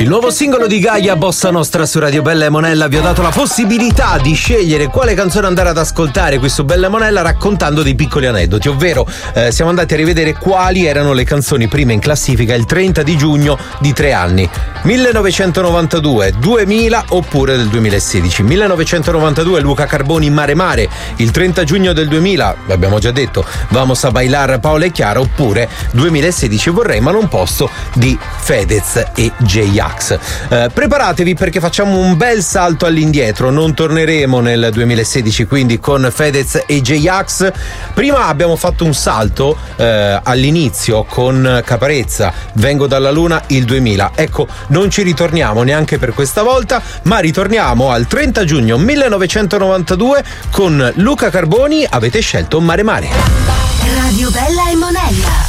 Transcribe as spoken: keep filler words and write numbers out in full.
Il nuovo singolo di Gaia, Bossa Nostra, su Radio Bella e Monella, vi ho dato la possibilità di scegliere quale canzone andare ad ascoltare qui su Bella e Monella, raccontando dei piccoli aneddoti, ovvero eh, siamo andati a rivedere quali erano le canzoni prime in classifica il trenta di giugno di tre anni: millenovecentonovantadue, duemila oppure del duemilasedici. millenovecentonovantadue Luca Carboni, Mare Mare. Il trenta giugno del duemila, abbiamo già detto, Vamos a bailar, Paola e Chiara. Oppure duemilasedici Vorrei ma non posso di Fedez e J-Ax. Eh, preparatevi perché facciamo un bel salto all'indietro, non torneremo nel duemilasedici quindi con Fedez e J-Ax. Prima abbiamo fatto un salto eh, all'inizio con Caparezza, Vengo dalla Luna, il duemila. Ecco, non ci ritorniamo neanche per questa volta, ma ritorniamo al trenta giugno millenovecentonovantadue con Luca Carboni, Avete scelto Mare Mare. Radio Bella e Monella.